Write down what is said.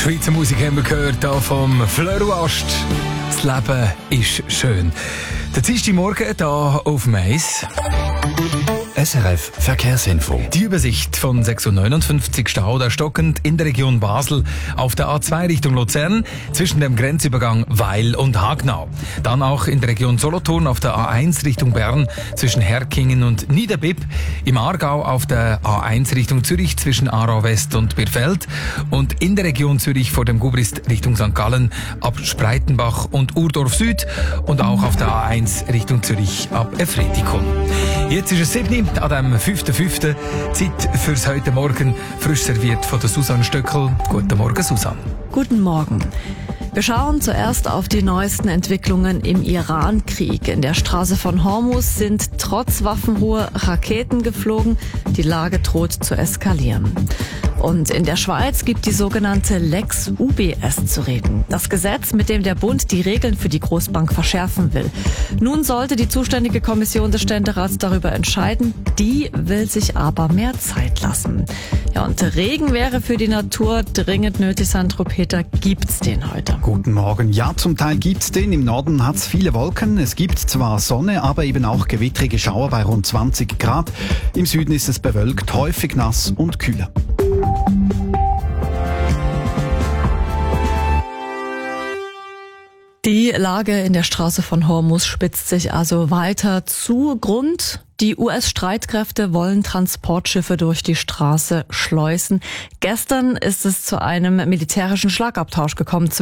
Schweizer Musik haben wir gehört, hier vom Fleur-Ast. Das Leben ist schön. Der Dienstagmorgen hier auf Mais. SRF Verkehrsinfo. Die Übersicht von 6:59 Uhr Stau oder stockend in der Region Basel auf der A2 Richtung Luzern zwischen dem Grenzübergang Weil und Hagnau. Dann auch in der Region Solothurn auf der A1 Richtung Bern zwischen Herkingen und Niederbipp. Im Aargau auf der A1 Richtung Zürich zwischen Aarau West und Birfeld. Und in der Region Zürich vor dem Gubrist Richtung St. Gallen ab Spreitenbach und Urdorf Süd. Und auch auf der A1 Richtung Zürich ab Efretikon. Jetzt ist es 7 an dem 5.5. Zeit fürs heute Morgen, frisch serviert von der Susanne Stöckel. Guten Morgen, Susanne. Guten Morgen. Wir schauen zuerst auf die neuesten Entwicklungen im Iran-Krieg. In der Straße von Hormuz sind trotz Waffenruhe Raketen geflogen. Die Lage droht zu eskalieren. Und in der Schweiz gibt die sogenannte Lex UBS zu reden. Das Gesetz, mit dem der Bund die Regeln für die Großbank verschärfen will. Nun sollte die zuständige Kommission des Ständerats darüber entscheiden. Die will sich aber mehr Zeit lassen. Ja, und Regen wäre für die Natur dringend nötig. Sandro Peter, gibt's den heute? Guten Morgen. Ja, zum Teil gibt's den. Im Norden hat's viele Wolken. Es gibt zwar Sonne, aber eben auch gewittrige Schauer bei rund 20 Grad. Im Süden ist es bewölkt, häufig nass und kühler. Die Lage in der Straße von Hormuz spitzt sich also weiter zu. Grund: die US-Streitkräfte wollen Transportschiffe durch die Straße schleusen. Gestern ist es zu einem militärischen Schlagabtausch gekommen